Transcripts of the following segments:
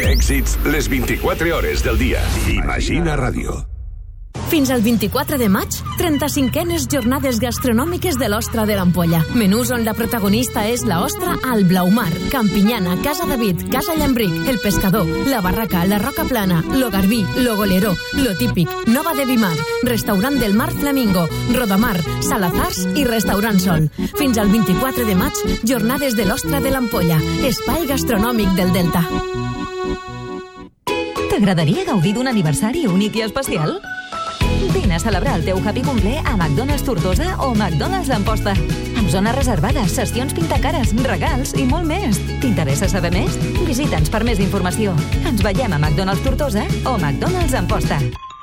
èxits les 24 hores del dia. Imagina Ràdio. Fins al 24 de maig, 35enes jornades gastronòmiques de l'Ostra de l'Ampolla. Menús on la protagonista és la ostra al Blaumar, Campinyana, Casa David, Casa Llambric, El Pescador, La Barraca, La Roca Plana, Lo Garbí, Lo Goleró, Lo Típic, Nova de Vimar, Restaurant del Mar Flamingo, Rodamar, Salazars i Restaurant Sol. Fins al 24 de maig, jornades de l'Ostra de l'Ampolla, espai gastronòmic del Delta. T'agradaria gaudir d'un aniversari únic i especial? Vine a celebrar el teu happy cumple a McDonald's Tortosa o McDonald's Amposta. Amb zones reservades, sessions pintacares, regals i molt més. T'interessa saber més? Visita'ns per més informació. Ens veiem a McDonald's Tortosa o McDonald's Amposta.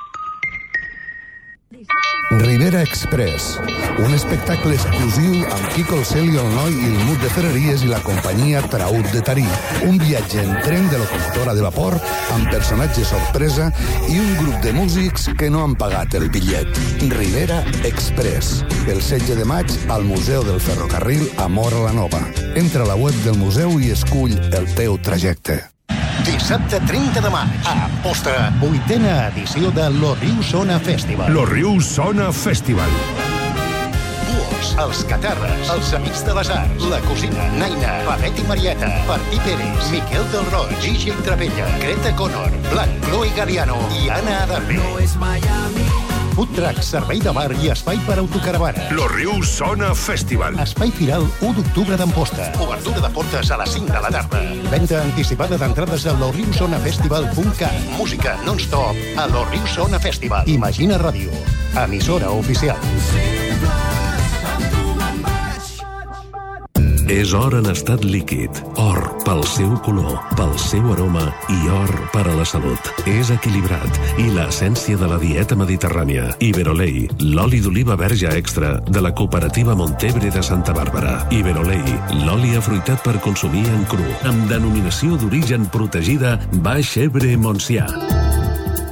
Rivera Express, un espectacle exclusiu amb Quico el Cel i el Noi i el Mut de Ferreries i la companyia Traut de Tarí. Un viatge en tren de locomotora de vapor amb personatge sorpresa i un grup de músics que no han pagat el bitllet. Rivera Express, el 16 de maig al Museu del Ferrocarril a Móra la Nova. Entra a la web del museu i escull el teu trajecte. Dissabte 30 de maig, a Amposta, 8ª edició de Lo Riu Sona Festival. Lo Riu Sona Festival. Buos, els Catarres, els Amics de les Arts, La Cosina, Naina, Pavet i Marieta, Martí Pérez, Miquel del Roig, Gigi Travella, Greta Connor, Blanc, Chloe Galiano i Anna Adarve. No és Miami. Food truck, servei de bar i espai per autocaravana. Lo Riu Sona Festival. Espai Firal 1 d'octubre d'Amposta. Obertura de portes a les 5 de la tarda. Venda anticipada d'entrades a loriusonafestival.cat. Música non-stop a Lo Riu Sona Festival. Imagina Ràdio, emissora oficial. És or en estat líquid. Or pel seu color, pel seu aroma i or per a la salut. És equilibrat i l'essència de la dieta mediterrània. Iberolei, l'oli d'oliva verge extra de la cooperativa Montebre de Santa Bàrbara. Iberolei, l'oli afruitat per consumir en cru, amb denominació d'origen protegida Baix Ebre Montsià.